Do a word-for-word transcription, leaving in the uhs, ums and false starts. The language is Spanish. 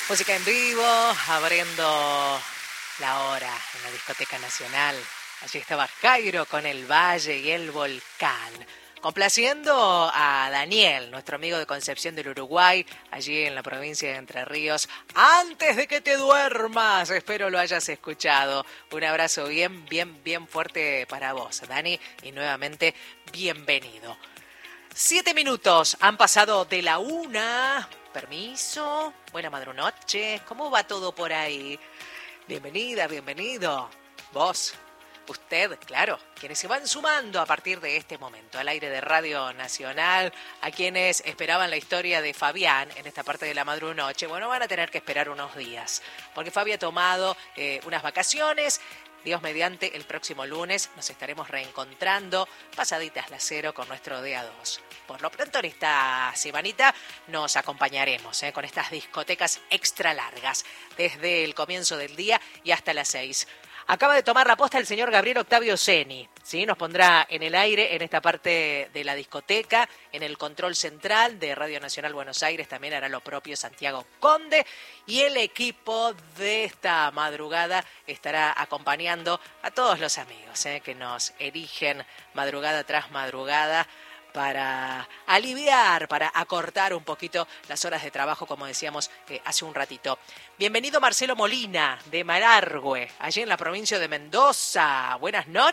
Música en vivo, abriendo la hora en la Discoteca Nacional. Allí estaba Jairo con el Valle y el Volcán. Complaciendo a Daniel, nuestro amigo de Concepción del Uruguay, allí en la provincia de Entre Ríos. Antes de que te duermas, espero lo hayas escuchado. Un abrazo bien, bien, bien fuerte para vos, Dani, y nuevamente bienvenido. Siete minutos han pasado de la una. Permiso, buena madrunoche. ¿Cómo va todo por ahí? Bienvenida, bienvenido. Vos, usted, claro, quienes se van sumando a partir de este momento al aire de Radio Nacional, a quienes esperaban la historia de Fabián en esta parte de la madrunoche, bueno, van a tener que esperar unos días, porque Fabi ha tomado eh, unas vacaciones. Dios mediante, el próximo lunes nos estaremos reencontrando pasaditas las cero con nuestro D A dos. Por lo pronto en esta semanita nos acompañaremos ¿eh? con estas discotecas extra largas, desde el comienzo del día y hasta las seis. Acaba de tomar la posta el señor Gabriel Octavio Seni, ¿sí? Nos pondrá en el aire en esta parte de la discoteca, en el control central de Radio Nacional Buenos Aires, también hará lo propio Santiago Conde, y el equipo de esta madrugada estará acompañando a todos los amigos ¿eh? que nos erigen madrugada tras madrugada, para aliviar, para acortar un poquito las horas de trabajo, como decíamos eh, hace un ratito. Bienvenido Marcelo Molina, de Malargüe, allí en la provincia de Mendoza. Buenas noches.